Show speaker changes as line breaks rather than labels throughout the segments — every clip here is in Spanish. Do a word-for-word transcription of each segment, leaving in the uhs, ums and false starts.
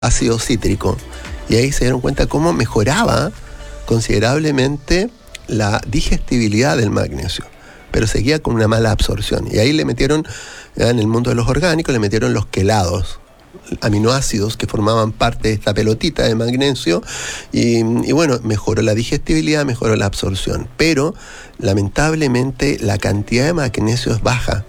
ácido cítrico. Y ahí se dieron cuenta cómo mejoraba considerablemente la digestibilidad del magnesio, pero seguía con una mala absorción. Y ahí le metieron, ya en el mundo de los orgánicos, le metieron los quelados, aminoácidos que formaban parte de esta pelotita de magnesio, y, y bueno, mejoró la digestibilidad, mejoró la absorción. Pero, lamentablemente, la cantidad de magnesio es baja,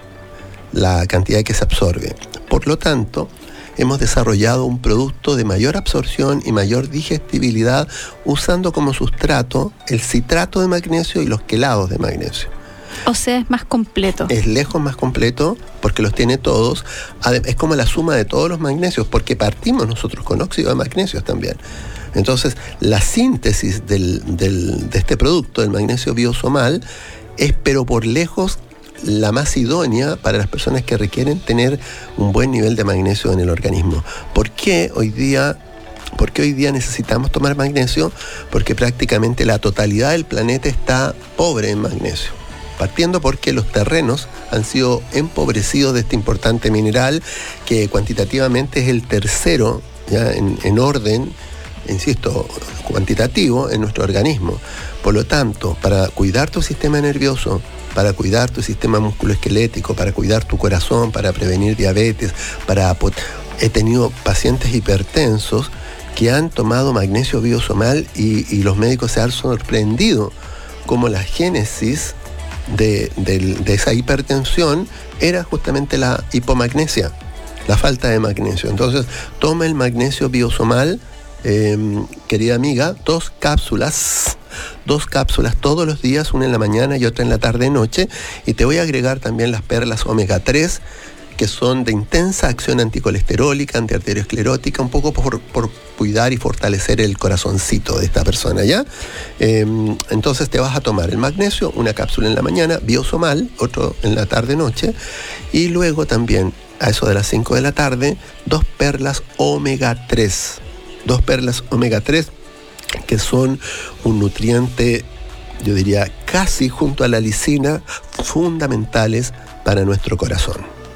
la cantidad que se absorbe. Por lo tanto, hemos desarrollado un producto de mayor absorción y mayor digestibilidad usando como sustrato el citrato de magnesio y los quelados de magnesio.
O sea, es más completo.
Es lejos más completo porque los tiene todos. Es como la suma de todos los magnesios, porque partimos nosotros con óxido de magnesio también. Entonces, la síntesis del, del, de este producto, del magnesio biosomal, es pero por lejos la más idónea para las personas que requieren tener un buen nivel de magnesio en el organismo. ¿Por qué hoy día, por qué hoy día necesitamos tomar magnesio? Porque prácticamente la totalidad del planeta está pobre en magnesio. Partiendo porque los terrenos han sido empobrecidos de este importante mineral que cuantitativamente es el tercero, ya en, en orden, insisto, cuantitativo en nuestro organismo. Por lo tanto, para cuidar tu sistema nervioso, para cuidar tu sistema musculoesquelético, para cuidar tu corazón, para prevenir diabetes, para... He tenido pacientes hipertensos que han tomado magnesio biosomal y, y los médicos se han sorprendido como la génesis de, de, de esa hipertensión era justamente la hipomagnesia, la falta de magnesio. Entonces, toma el magnesio biosomal, eh, querida amiga, dos cápsulas, dos cápsulas todos los días, una en la mañana y otra en la tarde-noche, y te voy a agregar también las perlas omega tres, que son de intensa acción anticolesterólica, antiarteriosclerótica, un poco por, por cuidar y fortalecer el corazoncito de esta persona, ¿ya? Eh, entonces te vas a tomar el magnesio, una cápsula en la mañana, biosomal, otro en la tarde-noche, y luego también, a eso de las cinco de la tarde, dos perlas omega tres, dos perlas omega tres, que son un nutriente, yo diría, casi junto a la lisina, fundamentales para nuestro corazón.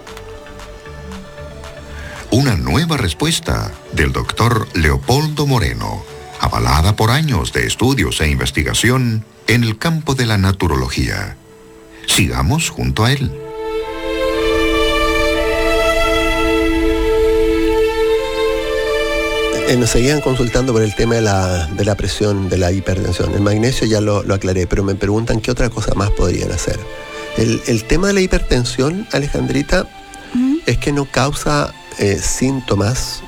Una nueva respuesta del doctor Leopoldo Moreno, avalada por años de estudios e investigación en el campo de la naturología. Sigamos junto a él.
Eh, nos seguían consultando por el tema de la, de la presión, de la hipertensión. El magnesio ya lo, lo aclaré, pero me preguntan qué otra cosa más podrían hacer. El, el tema de la hipertensión, Alejandrita, ¿Mm? es que no causa eh, síntomas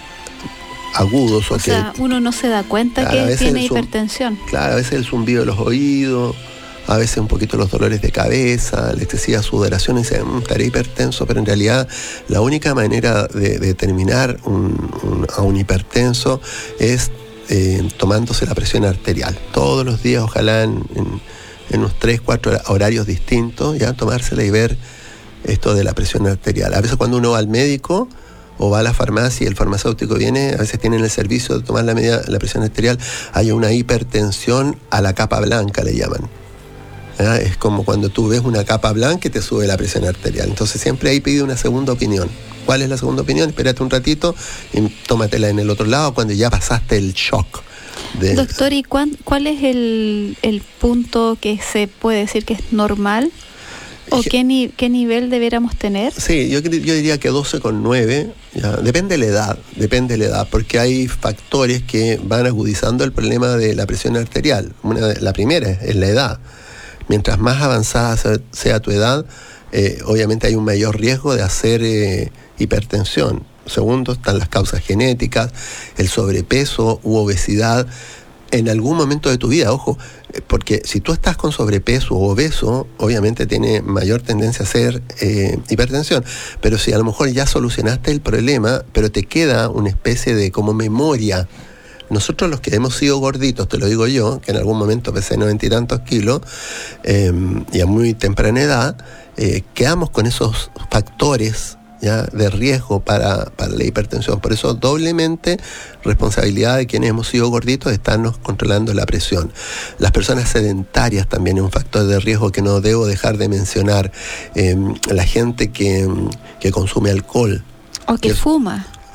agudos.
O,
o
sea,
que,
uno no se da cuenta
claro,
que tiene
zum,
hipertensión.
Claro, a veces el zumbido de los oídos, a veces un poquito los dolores de cabeza, la excesiva sudoración, y dicen, mmm, estaré hipertenso, pero en realidad la única manera de, de determinar un, un, a un hipertenso es eh, tomándose la presión arterial. Todos los días, ojalá en, en, en unos tres, cuatro horarios distintos, ya tomársela y ver esto de la presión arterial. A veces cuando uno va al médico o va a la farmacia y el farmacéutico viene, a veces tienen el servicio de tomar la, medida, la presión arterial, hay una hipertensión a la capa blanca, le llaman. ¿Ah? Es como cuando tú ves una capa blanca y te sube la presión arterial. Entonces siempre ahí pide una segunda opinión. ¿Cuál es la segunda opinión? Espérate un ratito y tómatela en el otro lado cuando ya pasaste el shock. De...
Doctor, ¿y cuán, cuál es el, el punto que se puede decir que es normal? ¿O qué, ni, qué nivel deberíamos tener?
Sí, yo, yo diría que doce coma nueve, ya, depende de la edad, depende de la edad, porque hay factores que van agudizando el problema de la presión arterial. Una, la primera es la edad. Mientras más avanzada sea tu edad, eh, obviamente hay un mayor riesgo de hacer eh, hipertensión. Segundo, están las causas genéticas, el sobrepeso u obesidad en algún momento de tu vida, ojo, porque si tú estás con sobrepeso o obeso, obviamente tiene mayor tendencia a ser eh, hipertensión. Pero si a lo mejor ya solucionaste el problema, pero te queda una especie de como memoria. Nosotros los que hemos sido gorditos, te lo digo yo, que en algún momento pesé noventa y tantos kilos, eh, y a muy temprana edad, eh, quedamos con esos factores ya de riesgo para, para la hipertensión. Por eso doblemente responsabilidad de quienes hemos sido gorditos de estarnos controlando la presión. Las personas sedentarias también es un factor de riesgo que no debo dejar de mencionar. Eh, la gente que, que consume alcohol.
O que, que fuma.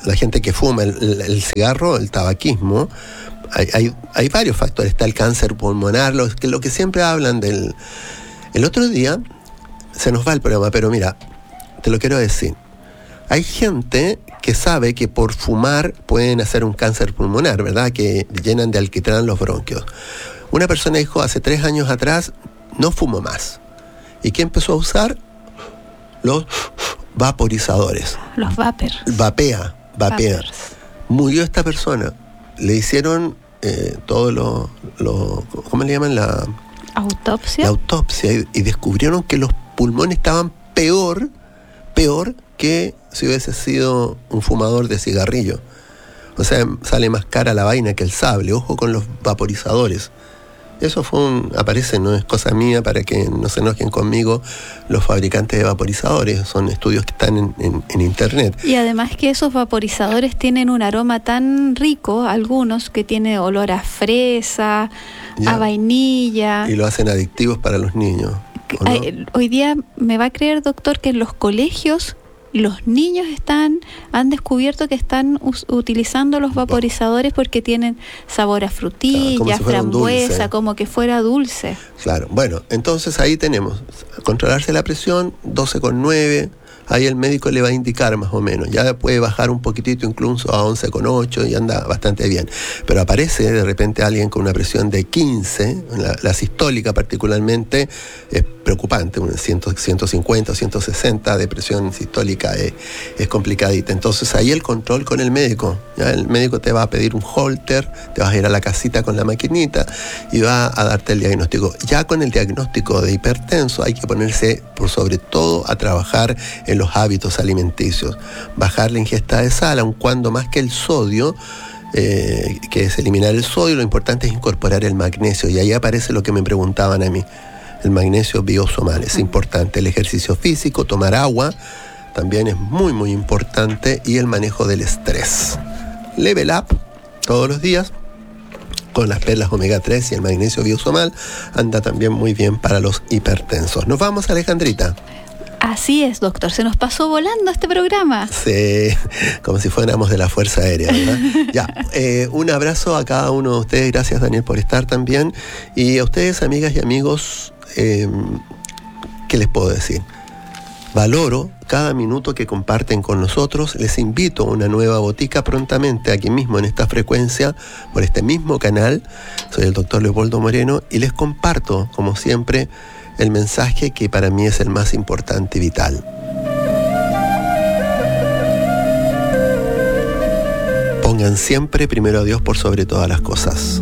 la gente que fuma el, el, el cigarro, el tabaquismo, hay, hay, hay varios factores. Está el cáncer pulmonar, lo que, lo que siempre hablan del... El otro día, se nos va el programa, pero mira, te lo quiero decir. Hay gente que sabe que por fumar pueden hacer un cáncer pulmonar, ¿verdad? Que llenan de alquitrán los bronquios. Una persona dijo hace tres años atrás, no fumo más. ¿Y qué empezó a usar? Los vaporizadores.
Los vapers.
Vapea, vapea. Vapers. Murió esta persona. Le hicieron eh, todo lo, lo... ¿Cómo le llaman? La
autopsia.
La autopsia. Y, y descubrieron que los pulmones estaban peor, peor que si hubiese sido un fumador de cigarrillo. O sea, sale más cara la vaina que el sable. Ojo con los vaporizadores. Eso fue un, aparece, no es cosa mía, para que no se enojen conmigo los fabricantes de vaporizadores, son estudios que están en, en, en internet.
Y además que esos vaporizadores tienen un aroma tan rico, algunos que tiene olor a fresa, ya, a vainilla.
Y lo hacen adictivos para los niños. ¿O no?
Hoy día me va a creer, doctor, que en los colegios los niños están han descubierto que están us, utilizando los vaporizadores porque tienen sabor a frutilla, claro, como si frambuesa, como que fuera dulce.
Claro, bueno, entonces ahí tenemos, controlarse la presión, doce coma nueve, ahí el médico le va a indicar más o menos, ya puede bajar un poquitito incluso a once coma ocho y anda bastante bien, pero aparece de repente alguien con una presión de quince, la, la sistólica particularmente es preocupante, un ciento cincuenta o ciento sesenta de presión sistólica es, es complicadita. Entonces ahí el control con el médico, ¿ya? El médico te va a pedir un holter, te vas a ir a la casita con la maquinita y va a darte el diagnóstico. Ya con el diagnóstico de hipertenso hay que ponerse por sobre todo a trabajar en los hábitos alimenticios, bajar la ingesta de sal, aun cuando más que el sodio, eh, que es eliminar el sodio, lo importante es incorporar el magnesio, y ahí aparece lo que me preguntaban a mí. El magnesio biosomal es importante, el ejercicio físico, tomar agua también es muy muy importante, y el manejo del estrés. Level Up todos los días con las perlas omega tres y el magnesio biosomal anda también muy bien para los hipertensos. Nos vamos, Alejandrita.
Así es, doctor, se nos pasó volando este programa.
Sí, como si fuéramos de la Fuerza Aérea, ¿verdad? Ya, eh, un abrazo a cada uno de ustedes, gracias Daniel por estar también, y a ustedes, amigas y amigos, eh, ¿qué les puedo decir? Valoro cada minuto que comparten con nosotros. Les invito a una nueva botica prontamente aquí mismo en esta frecuencia, por este mismo canal. Soy el doctor Leopoldo Moreno y les comparto, como siempre, el mensaje que para mí es el más importante y vital. Pongan siempre primero a Dios por sobre todas las cosas.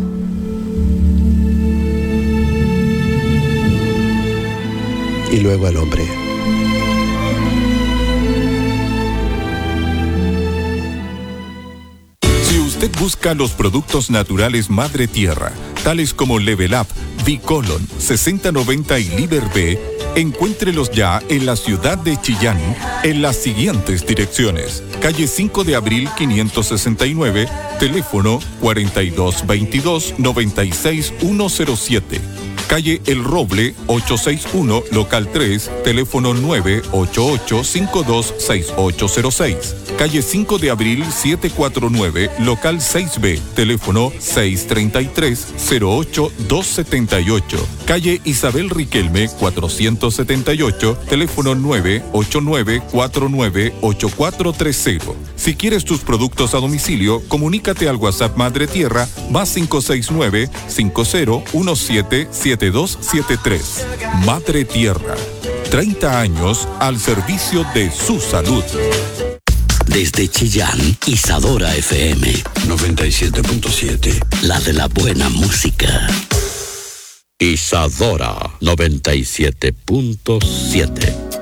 Y luego al hombre.
Si usted busca los productos naturales Madre Tierra, tales como Level Up, Bicolon, sesenta noventa y Liber B, encuéntrelos ya en la ciudad de Chillán en las siguientes direcciones: calle cinco de abril quinientos sesenta y nueve, teléfono cuarenta y dos veintidós noventa y seis ciento siete. Calle El Roble ochocientos sesenta y uno, local tres, teléfono nueve ocho ocho cinco dos seis ocho cero seis. Calle cinco de abril setecientos cuarenta y nueve, local seis B, teléfono seis treinta y tres cero ocho doscientos setenta y ocho. Calle Isabel Riquelme cuatrocientos setenta y ocho, teléfono nueve ocho nueve cuatro nueve ocho cuatro tres cero. Si quieres tus productos a domicilio, comunícate al WhatsApp Madre Tierra más cinco seis nueve cinco cero uno siete siete dos siete tres. Madre Tierra, treinta años al servicio de su salud.
Desde Chillán, Isadora F M noventa y siete punto siete, la de la buena música. Isadora noventa y siete punto siete.